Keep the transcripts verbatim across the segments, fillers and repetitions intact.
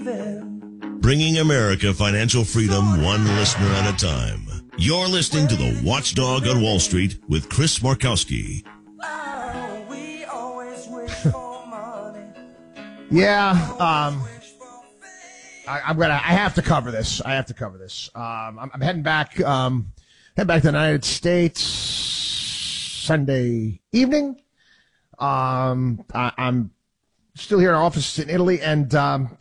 Bringing America financial freedom one listener at a time. You're listening to The Watchdog on Wall Street with Chris Markowski. yeah, um, I, I'm gonna. I have to cover this. I have to cover this. Um, I'm, I'm heading back. Um, heading back to the United States Sunday evening. Um, I, I'm still here in our office in Italy, and um.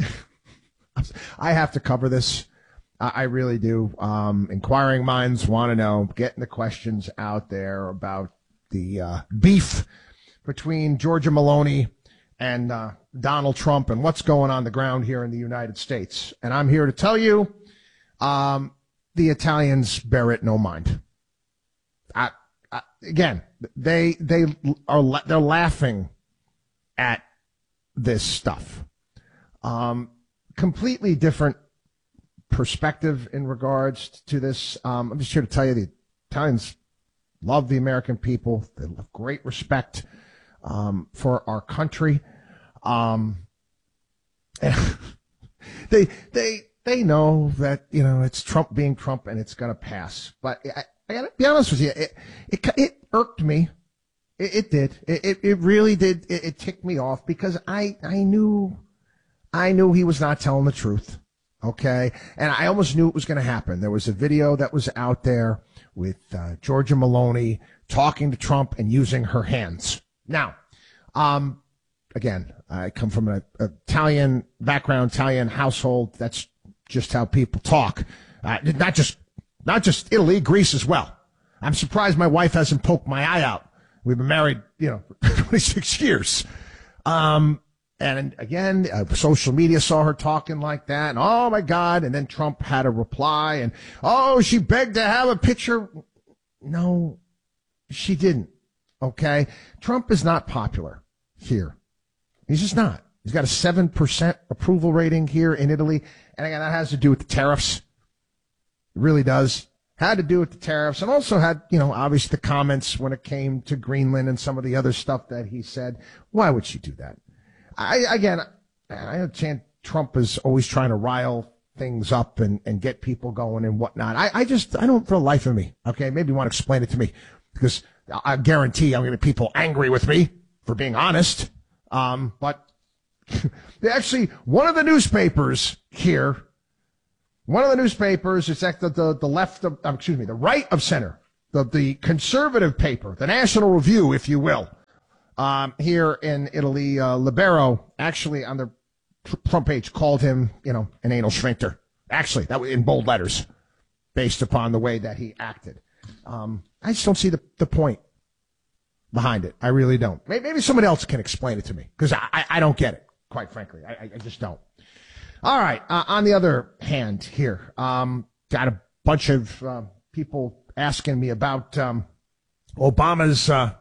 I have to cover this. I really do. Um, inquiring minds want to know, getting the questions out there about the uh, beef between Giorgia Meloni and uh, Donald Trump and what's going on the ground here in the United States. And I'm here to tell you, um, the Italians bear it no mind. I, I, again, they they are they're laughing at this stuff. Um. Completely different perspective in regards to this. Um, I'm just here to tell you the Italians love the American people. They have great respect um, for our country. Um, and they they they know that, you know, it's Trump being Trump and it's going to pass. But I, I got to be honest with you, it it, it irked me. It, it did. It, it it really did. It, it ticked me off because I I knew. I knew he was not telling the truth, okay? And I almost knew it was going to happen. There was a video that was out there with uh, Giorgia Meloni talking to Trump and using her hands. Now, um, again, I come from an Italian background, Italian household. That's just how people talk. Uh, not just not just Italy, Greece as well. I'm surprised my wife hasn't poked my eye out. We've been married, you know, for twenty-six years. Um And again, uh, social media saw her talking like that. And, oh, my God. And then Trump had a reply. And, oh, she begged to have a picture. No, she didn't. Okay. Trump is not popular here. He's just not. He's got a seven percent approval rating here in Italy. And again, that has to do with the tariffs. It really does. Had to do with the tariffs, and also had, you know, obviously the comments when it came to Greenland and some of the other stuff that he said. Why would she do that? I, again, I understand Trump is always trying to rile things up and, and get people going and whatnot. I, I just, I don't, for the life of me, okay, maybe you want to explain it to me, because I guarantee I'm going to get people angry with me for being honest. Um, but actually, one of the newspapers here, one of the newspapers, it's at the, the, the left of, um, excuse me, the right of center, the, the conservative paper, the National Review, if you will. Um, here in Italy, uh, Libero actually on their front page called him, you know, an anal sphincter. Actually, that was in bold letters, based upon the way that he acted. Um, I just don't see the, the point behind it. I really don't. Maybe, maybe somebody else can explain it to me, because I, I, I don't get it, quite frankly. I, I just don't. All right. Uh, on the other hand here, um, got a bunch of uh, people asking me about um, Obama's uh,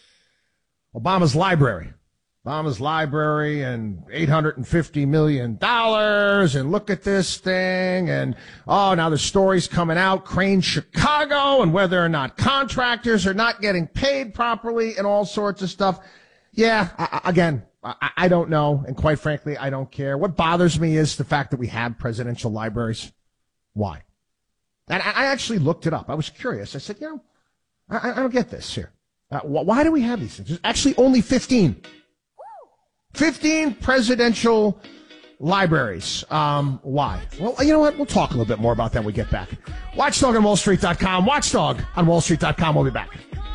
Obama's library. Obama's library and eight hundred fifty million dollars, and look at this thing, and oh, now the story's coming out, Crane Chicago, and whether or not contractors are not getting paid properly and all sorts of stuff. Yeah, I, again, I, I don't know, and quite frankly, I don't care. What bothers me is the fact that we have presidential libraries. Why? And I, I actually looked it up. I was curious. I said, you know, I, I don't get this here. Uh, wh- why do we have these things? There's actually only fifteen. fifteen presidential libraries. Um, why? Well, you know what? We'll talk a little bit more about that when we get back. Watchdog on Wall Street dot com. Watchdog on Wall Street dot com. We'll be back.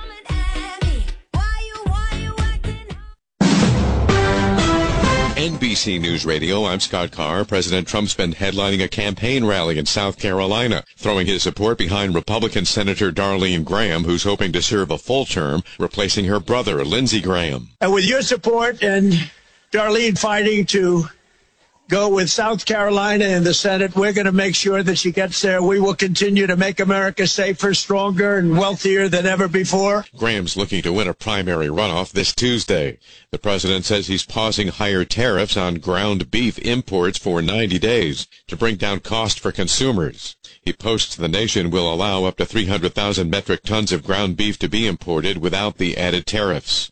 N B C News Radio, I'm Scott Carr. President Trump's been headlining a campaign rally in South Carolina, throwing his support behind Republican Senator Darlene Graham, who's hoping to serve a full term, replacing her brother, Lindsey Graham. And with your support and Darlene fighting to go with South Carolina in the Senate, we're going to make sure that she gets there. We will continue to make America safer, stronger, and wealthier than ever before. Graham's looking to win a primary runoff this Tuesday. The president says he's pausing higher tariffs on ground beef imports for ninety days to bring down cost for consumers. He posts the nation will allow up to three hundred thousand metric tons of ground beef to be imported without the added tariffs.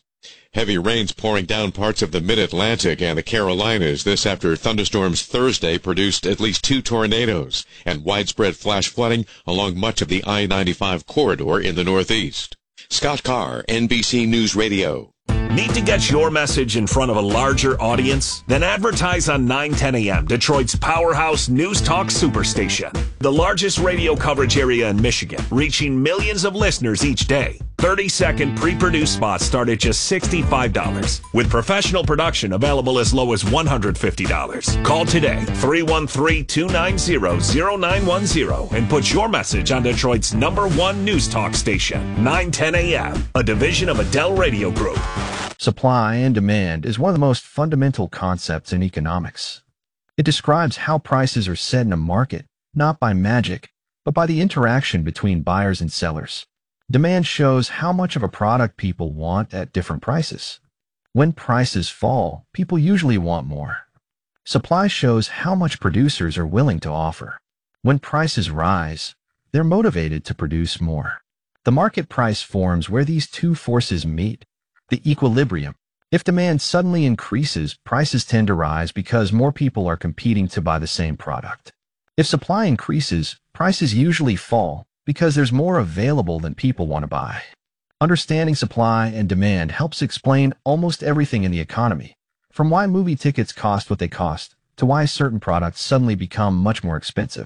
Heavy rains pouring down parts of the mid-Atlantic and the Carolinas. This after thunderstorms Thursday produced at least two tornadoes and widespread flash flooding along much of the I ninety-five corridor in the Northeast. Scott Carr, N B C News Radio. Need to get your message in front of a larger audience? Then advertise on nine ten A M, Detroit's powerhouse news talk superstation. The largest radio coverage area in Michigan, reaching millions of listeners each day. thirty-second pre-produced spots start at just sixty-five dollars, with professional production available as low as one hundred fifty dollars. Call today, three one three, two nine zero, zero nine one zero, and put your message on Detroit's number one news talk station, nine ten A M, a division of Adele Radio Group. Supply and demand is one of the most fundamental concepts in economics. It describes how prices are set in a market, not by magic, but by the interaction between buyers and sellers. Demand shows how much of a product people want at different prices. When prices fall, people usually want more. Supply shows how much producers are willing to offer. When prices rise, they're motivated to produce more. The market price forms where these two forces meet. The equilibrium. If demand suddenly increases, prices tend to rise because more people are competing to buy the same product. If supply increases, prices usually fall because there's more available than people want to buy. Understanding supply and demand helps explain almost everything in the economy, from why movie tickets cost what they cost to why certain products suddenly become much more expensive.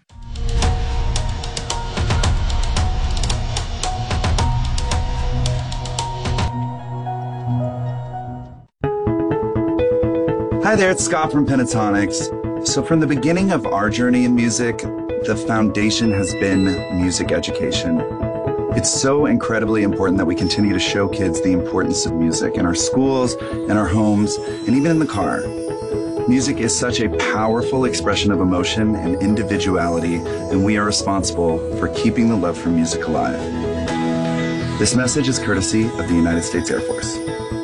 Hi there, it's Scott from Pentatonics. So from the beginning of our journey in music, the foundation has been music education. It's so incredibly important that we continue to show kids the importance of music in our schools, in our homes, and even in the car. Music is such a powerful expression of emotion and individuality, and we are responsible for keeping the love for music alive. This message is courtesy of the United States Air Force.